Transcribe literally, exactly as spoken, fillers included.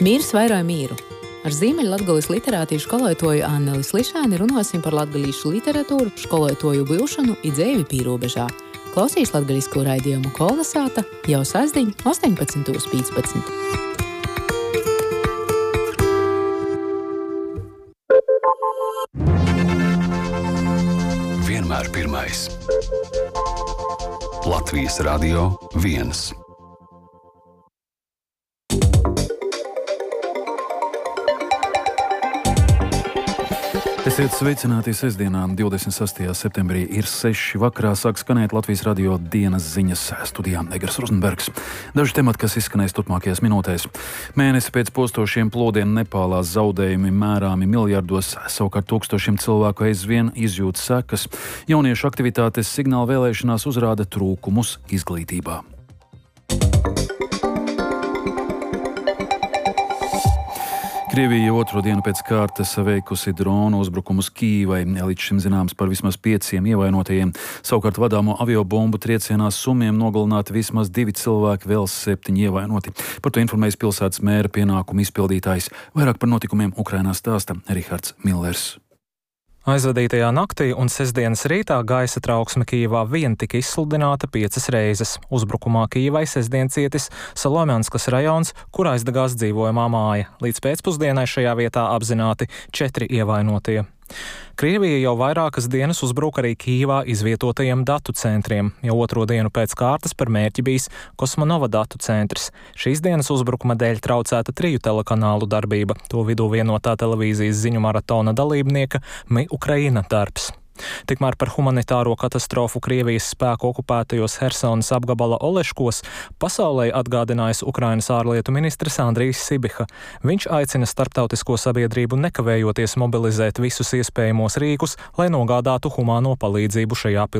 Mīrs vairoja mīru. Ar Ziemeļlatgales literātīšu skolotoju Anneli Slišēni runāsim par latgalīšu literatūru, skolotoju būšanu i dzeivi pīrobežā. Klausīs latgalisko raidījumu Kolnesāta jau sestdiņ astoņpadsmit piecpadsmit. Vienmēr pirmais. Latvijas Radio viens. Esiet sveicināti sestdienā, divdesmit sestajā septembrī ir seši vakarā, sāk skanēt Latvijas Radio dienas ziņas, studijā Egars Rozenbergs. Daži temati, kas izskanēs turpmākajās minūtēs. Mēnesi pēc postošiem plodiem Nepālā zaudējumi mērāmi miljardos, savukārt tūkstošiem cilvēku aizvien izjūt sekas. Jauniešu aktivitātes signāla vēlēšanās uzrāda trūkumus izglītībā. Krievija otro dienu pēc kārtas veikusi dronu uzbrukumus Kīvai, līdz šim zināms par vismaz pieciem ievainotajiem. Savukārt vadāmo aviobombu triecienā Sumiem nogalināti vismaz divi cilvēki, vēl septiņi ievainoti. Par to informējas pilsētas mēra pienākumu izpildītājs. Vairāk par notikumiem Ukrainā stāsta Rihards Millers. Aizvadītajā naktī un sestdienas rītā gaisa trauksme Kīvā vien tika izsludināta piecas reizes. Uzbrukumā Kīvai sestdien cietis Salomjanskas rajons, kur aizdegās dzīvojamā māja. Līdz pēcpusdienai šajā vietā apzināti četri ievainotie. Krievija jau vairākas dienas uzbruk arī Kīvā izvietotajiem datu centriem, jau otro dienu pēc kārtas par mērķi bijis Kosmonova datu centrs. Šīs dienas uzbrukuma dēļ traucēta triju telekanālu darbība, to vidū vienotā televīzijas ziņu maratona dalībnieka Mi Ukraina darbs. Tikmēr par humanitāro katastrofu Krievijas spēku okupētajos Hersonas apgabala Oleškos pasaulē atgādinājis Ukrainas ārlietu ministrs Andrijs Sibiha. Viņš aicina starptautisko sabiedrību nekavējoties mobilizēt visus iespējamos rīkus, lai nogādātu humāno palīdzību šajā pilsētā.